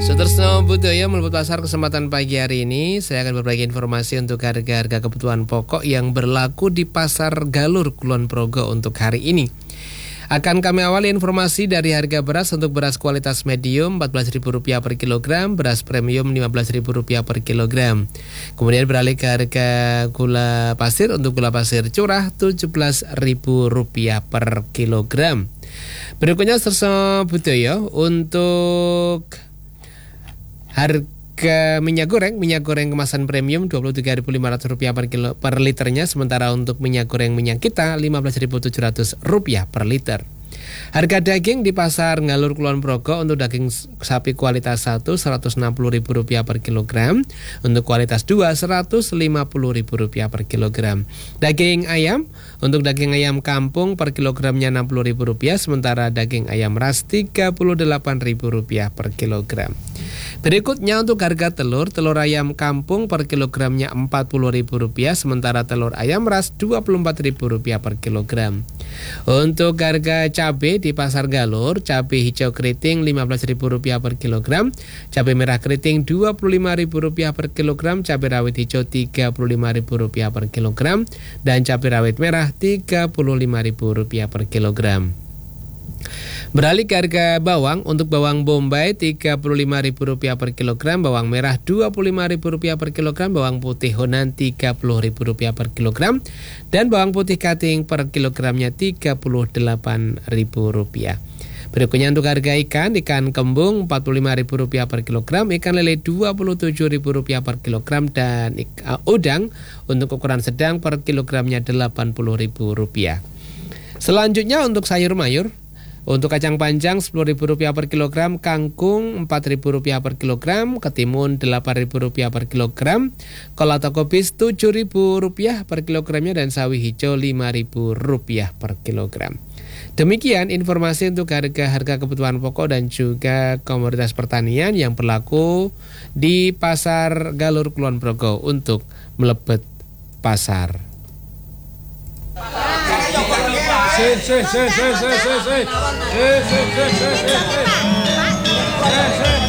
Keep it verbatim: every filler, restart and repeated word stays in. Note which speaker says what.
Speaker 1: Sutresno Budaya meliput pasar kesempatan pagi hari ini. Saya akan berbagi informasi untuk harga-harga kebutuhan pokok yang berlaku di Pasar Galur Kulon Progo untuk hari ini. Akan kami awali informasi dari harga beras. Untuk beras kualitas medium empat belas ribu rupiah per kilogram, beras premium lima belas ribu rupiah per kilogram. Kemudian beralih ke harga gula pasir. Untuk gula pasir curah tujuh belas ribu rupiah per kilogram. Berikutnya Sutresno Budaya untuk harga minyak goreng. Minyak goreng kemasan premium dua puluh tiga ribu lima ratus rupiah per kilo per liternya, sementara untuk minyak goreng minyak kita lima belas ribu tujuh ratus rupiah per liter. Harga daging di Pasar Galur Kulon Progo untuk daging sapi kualitas satu seratus enam puluh ribu rupiah per kilogram, untuk kualitas dua seratus lima puluh ribu rupiah per kilogram. Daging ayam, untuk daging ayam kampung per kilogramnya enam puluh ribu rupiah, sementara daging ayam ras tiga puluh delapan ribu rupiah per kilogram. Berikutnya untuk harga telur, telur ayam kampung per kilogramnya empat puluh ribu rupiah, sementara telur ayam ras dua puluh empat ribu rupiah per kilogram. Untuk harga cabai di Pasar Galur, cabai hijau keriting lima belas ribu rupiah per kilogram, cabai merah keriting dua puluh lima ribu rupiah per kilogram, cabai rawit hijau tiga puluh lima ribu rupiah per kilogram, dan cabai rawit merah tiga puluh lima ribu rupiah per kilogram. Beralih ke harga bawang. Untuk bawang bombay tiga puluh lima ribu rupiah per kilogram, bawang merah dua puluh lima ribu rupiah per kilogram, bawang putih Honan tiga puluh ribu rupiah per kilogram, dan bawang putih Kating per kilogramnya tiga puluh delapan ribu rupiah. Berikutnya untuk harga ikan, ikan kembung empat puluh lima ribu rupiah per kilogram, ikan lele dua puluh tujuh ribu rupiah per kilogram, dan uh, udang untuk ukuran sedang per kilogramnya delapan puluh ribu rupiah. Selanjutnya untuk sayur mayur. Untuk kacang panjang sepuluh ribu rupiah per kilogram, kangkung empat ribu rupiah per kilogram, ketimun delapan ribu rupiah per kilogram, kol atau kobis tujuh ribu rupiah per kilogramnya, dan sawi hijau lima ribu rupiah per kilogram. Demikian informasi untuk harga-harga kebutuhan pokok dan juga komoditas pertanian yang berlaku di Pasar Galur Kulon Progo untuk melebet pasar.
Speaker 2: Se, se, se, se, se, se, se, se, se, se, se, se, se, se, se.